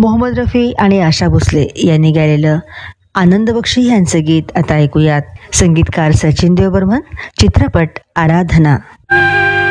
मोहम्मद रफी आणि आशा भोसले यांनी गायलेलं आनंद बक्षी यांचं गीत आता ऐकूयात. संगीतकार सचिन देव बर्मन, चित्रपट आराधना.